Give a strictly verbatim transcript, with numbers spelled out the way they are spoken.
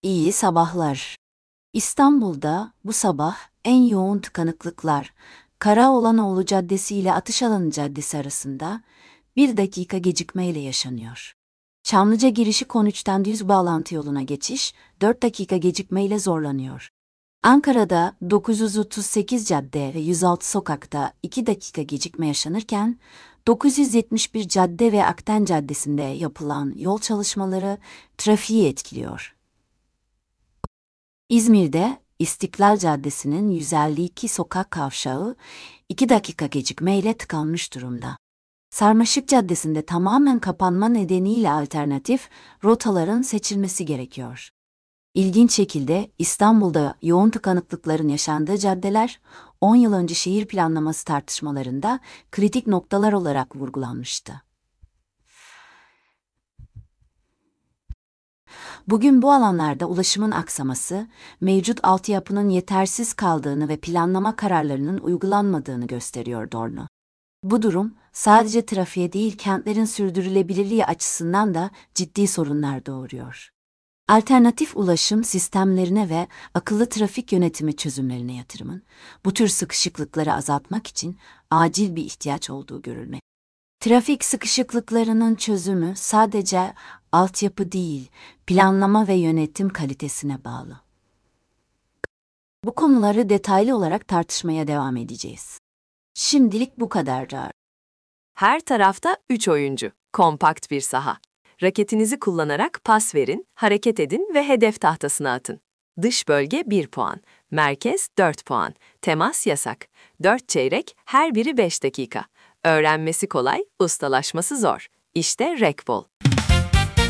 İyi sabahlar. İstanbul'da bu sabah en yoğun tıkanıklıklar Karaoğlanoğlu Caddesi ile Atışalanı Caddesi arasında bir dakika gecikmeyle yaşanıyor. Çamlıca girişi Konüç'ten düz bağlantı yoluna geçiş dört dakika gecikmeyle zorlanıyor. Ankara'da dokuz yüz otuz sekiz cadde ve yüz altı sokakta iki dakika gecikme yaşanırken, dokuz yüz yetmiş bir cadde ve Akten Caddesi'nde yapılan yol çalışmaları trafiği etkiliyor. İzmir'de İstiklal Caddesi'nin yüz elli iki sokak kavşağı iki dakika gecikmeyle tıkanmış durumda. Sarmaşık Caddesi'nde tamamen kapanma nedeniyle alternatif rotaların seçilmesi gerekiyor. İlginç şekilde İstanbul'da yoğun tıkanıklıkların yaşandığı caddeler on yıl önce şehir planlaması tartışmalarında kritik noktalar olarak vurgulanmıştı. Bugün bu alanlarda ulaşımın aksaması, mevcut altyapının yetersiz kaldığını ve planlama kararlarının uygulanmadığını gösteriyor Dorno. Bu durum, sadece trafiğe değil kentlerin sürdürülebilirliği açısından da ciddi sorunlar doğuruyor. Alternatif ulaşım sistemlerine ve akıllı trafik yönetimi çözümlerine yatırımın, bu tür sıkışıklıkları azaltmak için acil bir ihtiyaç olduğu görülmektedir. Trafik sıkışıklıklarının çözümü sadece altyapı değil, planlama ve yönetim kalitesine bağlı. Bu konuları detaylı olarak tartışmaya devam edeceğiz. Şimdilik bu kadar. Her tarafta üç oyuncu. Kompakt bir saha. Raketinizi kullanarak pas verin, hareket edin ve hedef tahtasına atın. Dış bölge bir puan. Merkez dört puan. Temas yasak. dört çeyrek, her biri beş dakika. Öğrenmesi kolay, ustalaşması zor. İşte Rekbol.